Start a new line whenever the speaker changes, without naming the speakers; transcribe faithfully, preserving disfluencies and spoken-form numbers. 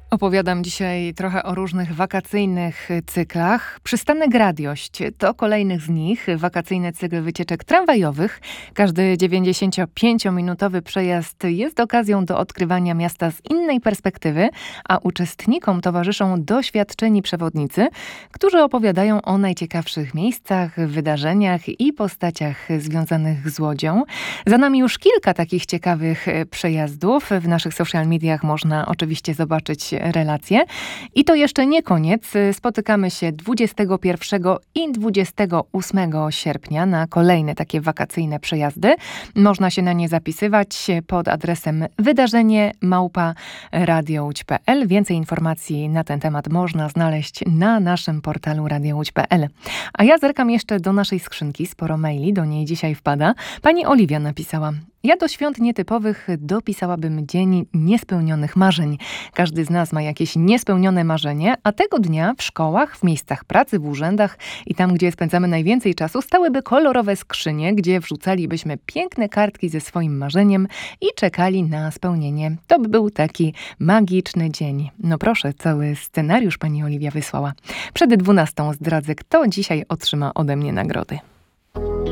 Opowiadam dzisiaj trochę o różnych wakacyjnych cyklach. Przystanek Radiość to kolejny z nich. Wakacyjny cykl wycieczek tramwajowych. Każdy dziewięćdziesięciopięciominutowy przejazd jest okazją do odkrywania miasta z innej perspektywy, a uczestnikom towarzyszą doświadczeni przewodnicy, którzy opowiadają o najciekawszych miejscach, wydarzeniach i postaciach związanych z Łodzią. Za nami już kilka takich ciekawych przejazdów. W naszych social mediach można oczywiście zobaczyć relacje. I to jeszcze nie koniec. Spotykamy się dwudziestego pierwszego i dwudziestego ósmego sierpnia na kolejne takie wakacyjne przejazdy. Można się na nie zapisywać pod adresem wydarzenie małpa radiołódź kropka pe el. Więcej informacji na ten temat można znaleźć na naszym portalu radiołódź kropka pe el. A ja zerkam jeszcze do naszej skrzynki. Sporo maili do niej dzisiaj wpada. Pani Oliwia napisała: ja do świąt nietypowych dopisałabym dzień niespełnionych marzeń. Każdy z nas ma jakieś niespełnione marzenie, a tego dnia w szkołach, w miejscach pracy, w urzędach i tam, gdzie spędzamy najwięcej czasu, stałyby kolorowe skrzynie, gdzie wrzucalibyśmy piękne kartki ze swoim marzeniem i czekali na spełnienie. To by był taki magiczny dzień. No proszę, cały scenariusz pani Oliwia wysłała. Przed dwunastą zdradzę, kto dzisiaj otrzyma ode mnie nagrody.